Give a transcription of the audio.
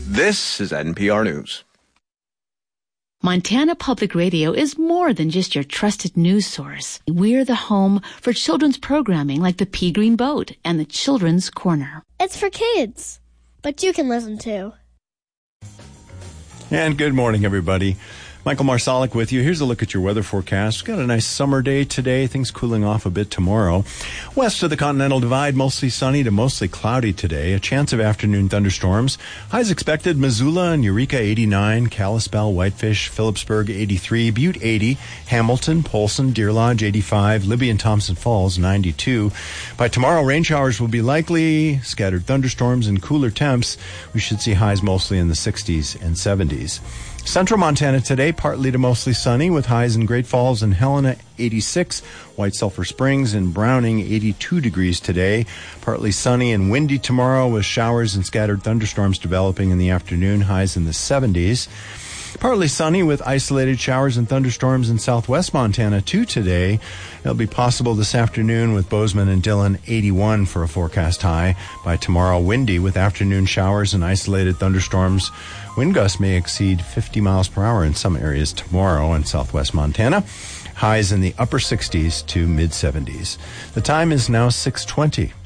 This is NPR News. Montana Public Radio is more than just your trusted news source. We're the home for children's programming like the Pea Green Boat and the Children's Corner. It's for kids, but you can listen too. And good morning, everybody. Michael Marsalic with you. Here's a look at your weather forecast. We've got a nice summer day today. Things cooling off a bit tomorrow. West of the Continental Divide, mostly sunny to mostly cloudy today. A chance of afternoon thunderstorms. Highs expected, Missoula and Eureka 89, Kalispell, Whitefish, Phillipsburg 83, Butte 80, Hamilton, Polson, Deer Lodge 85, Libby and Thompson Falls 92. By tomorrow, rain showers will be likely, scattered thunderstorms and cooler temps. We should see highs mostly in the 60s and 70s. Central Montana today, partly to mostly sunny with highs in Great Falls and Helena 86, White Sulphur Springs and Browning 82 degrees today. Partly sunny and windy tomorrow with showers and scattered thunderstorms developing in the afternoon, highs in the 70s. Partly sunny with isolated showers and thunderstorms in southwest Montana too today. It'll be possible this afternoon with Bozeman and Dillon 81 for a forecast high. By tomorrow, windy with afternoon showers and isolated thunderstorms. Wind gusts may exceed 50 miles per hour in some areas tomorrow in southwest Montana. Highs in the upper 60s to mid 70s. The time is now 6:20.